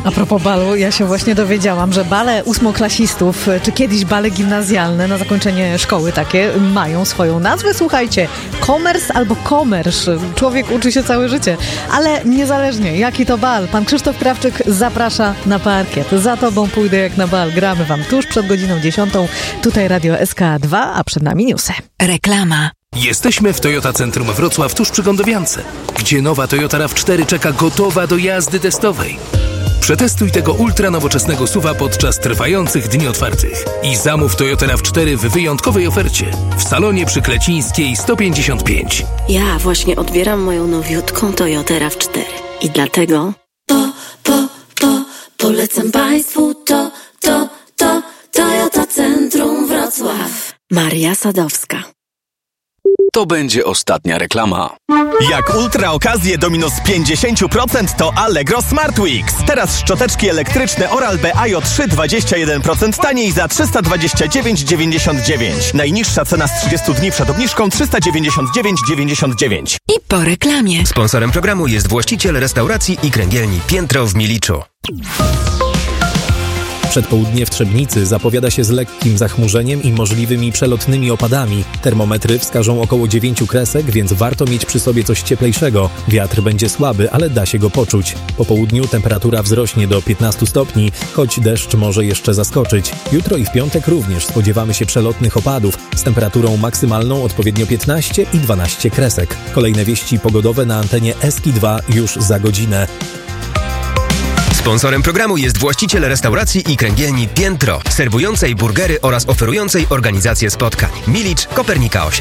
A propos balu, ja się właśnie dowiedziałam, że bale ósmoklasistów, czy kiedyś bale gimnazjalne na zakończenie szkoły takie, mają swoją nazwę. Słuchajcie, komers albo komersz. Człowiek uczy się całe życie. Ale niezależnie, jaki to bal, pan Krzysztof Krawczyk zaprasza na parkiet. Za tobą pójdę jak na bal. Gramy wam tuż przed godziną 10. Tutaj Radio SK2, a przed nami newsy. Reklama. Jesteśmy w Toyota Centrum Wrocław tuż przy Gondowiance, gdzie nowa Toyota RAV4 czeka gotowa do jazdy testowej. Przetestuj tego ultra nowoczesnego SUV-a podczas trwających dni otwartych i zamów Toyota RAV4 w wyjątkowej ofercie w salonie przy Klecińskiej 155. Ja właśnie odbieram moją nowiutką Toyotę RAV4 i dlatego polecam Państwu Toyota Centrum Wrocław. Maria Sadowska. To będzie ostatnia reklama. Jak ultra okazje do minus 50% to Allegro Smart Weeks. Teraz szczoteczki elektryczne Oral-B IO3 21% taniej za 329,99. Najniższa cena z 30 dni przed obniżką 399,99. I po reklamie. Sponsorem programu jest właściciel restauracji i kręgielni Piętro w Miliczu. Przedpołudnie w Trzebnicy zapowiada się z lekkim zachmurzeniem i możliwymi przelotnymi opadami. Termometry wskażą około 9 kresek, więc warto mieć przy sobie coś cieplejszego. Wiatr będzie słaby, ale da się go poczuć. Po południu temperatura wzrośnie do 15 stopni, choć deszcz może jeszcze zaskoczyć. Jutro i w piątek również spodziewamy się przelotnych opadów z temperaturą maksymalną odpowiednio 15 i 12 kresek. Kolejne wieści pogodowe na antenie SK2 już za godzinę. Sponsorem programu jest właściciel restauracji i kręgielni Piętro, serwującej burgery oraz oferującej organizację spotkań. Milicz, Kopernika 8.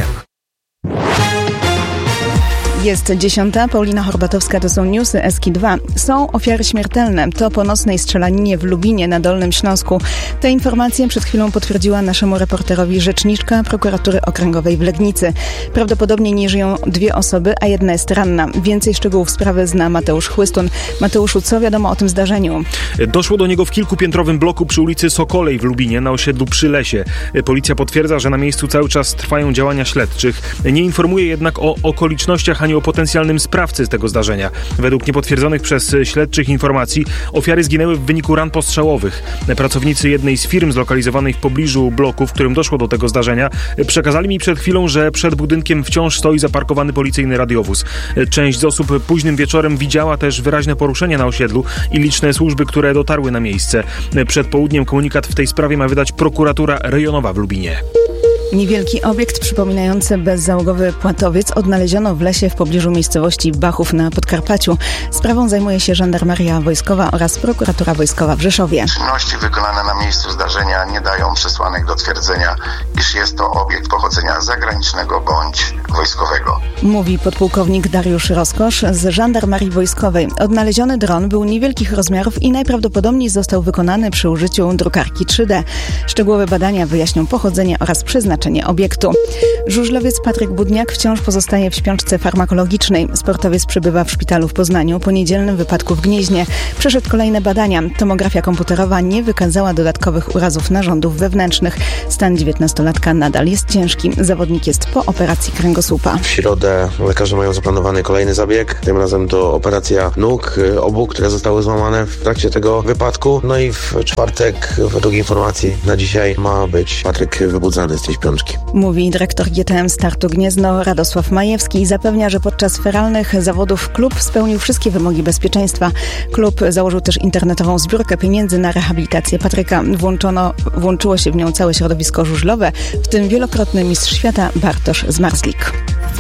Jest 10. Paulina Horbatowska, to są newsy SK2. Są ofiary śmiertelne. To po nocnej strzelaninie w Lubinie na Dolnym Śląsku. Te informacje przed chwilą potwierdziła naszemu reporterowi rzeczniczka Prokuratury Okręgowej w Legnicy. Prawdopodobnie nie żyją 2 osoby, a jedna jest ranna. Więcej szczegółów sprawy zna Mateusz Chłystun. Mateuszu, co wiadomo o tym zdarzeniu? Doszło do niego w kilkupiętrowym bloku przy ulicy Sokolej w Lubinie na osiedlu Przy Lesie. Policja potwierdza, że na miejscu cały czas trwają działania śledczych. Nie informuje jednak o okolicznościach ani o potencjalnym sprawcy tego zdarzenia. Według niepotwierdzonych przez śledczych informacji ofiary zginęły w wyniku ran postrzałowych. Pracownicy jednej z firm zlokalizowanej w pobliżu bloku, w którym doszło do tego zdarzenia, przekazali mi przed chwilą, że przed budynkiem wciąż stoi zaparkowany policyjny radiowóz. Część z osób późnym wieczorem widziała też wyraźne poruszenia na osiedlu i liczne służby, które dotarły na miejsce. Przed południem komunikat w tej sprawie ma wydać prokuratura rejonowa w Lubinie. Niewielki obiekt przypominający bezzałogowy płatowiec odnaleziono w lesie w pobliżu miejscowości Bachów na Podkarpaciu. Sprawą zajmuje się Żandarmeria Wojskowa oraz Prokuratura Wojskowa w Rzeszowie. Czynności wykonane na miejscu zdarzenia nie dają przesłanek do twierdzenia, iż jest to obiekt pochodzenia zagranicznego bądź wojskowego. Mówi podpułkownik Dariusz Roskosz z Żandarmerii Wojskowej. Odnaleziony dron był niewielkich rozmiarów i najprawdopodobniej został wykonany przy użyciu drukarki 3D. Szczegółowe badania wyjaśnią pochodzenie oraz przeznaczenie obiektu. Żużlowiec Patryk Budniak wciąż pozostaje w śpiączce farmakologicznej. Sportowiec przebywa w szpitalu w Poznaniu po niedzielnym wypadku w Gnieźnie. Przeszedł kolejne badania. Tomografia komputerowa nie wykazała dodatkowych urazów narządów wewnętrznych. Stan 19-latka nadal jest ciężki. Zawodnik jest po operacji kręgosłupa. W środę lekarze mają zaplanowany kolejny zabieg. Tym razem to operacja nóg obu, które zostały złamane w trakcie tego wypadku. No i w czwartek, według informacji na dzisiaj, ma być Patryk wybudzany z tej śpiączki. Mówi dyrektor GTM Startu Gniezno Radosław Majewski i zapewnia, że podczas feralnych zawodów klub spełnił wszystkie wymogi bezpieczeństwa. Klub założył też internetową zbiórkę pieniędzy na rehabilitację Patryka. Włączyło się w nią całe środowisko żużlowe, w tym wielokrotny mistrz świata Bartosz Zmarzlik.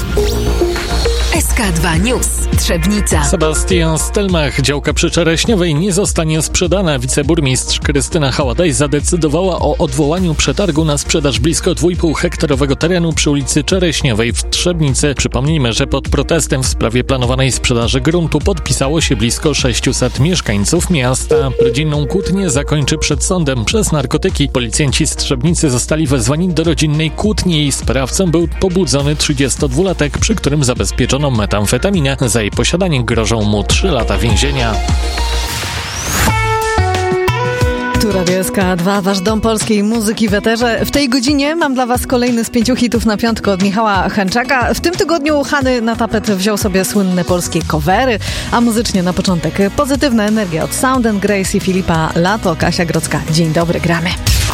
SK2 News. Trzebnica. Sebastian Stelmach, działka przy Czereśniowej, nie zostanie sprzedana. Wiceburmistrz Krystyna Haładaj zadecydowała o odwołaniu przetargu na sprzedaż blisko 2,5-hektarowego terenu przy ulicy Czereśniowej w Trzebnicy. Przypomnijmy, że pod protestem w sprawie planowanej sprzedaży gruntu podpisało się blisko 600 mieszkańców miasta. Rodzinną kłótnię zakończy przed sądem przez narkotyki. Policjanci z Trzebnicy zostali wezwani do rodzinnej kłótni. Jej sprawcą był pobudzony 32-latek, przy którym zabezpieczono metamfetaminę. Za jej posiadanie grożą mu 3 lata więzienia. Tu Radio SK2, wasz dom polskiej muzyki w eterze. W tej godzinie mam dla was kolejny z 5 hitów na piątkę od Michała Hanczaka. W tym tygodniu Hany na tapet wziął sobie słynne polskie covery, a muzycznie na początek pozytywna energia od Sound & Grace i Filipa Lato. Kasia Grodzka. Dzień dobry, gramy.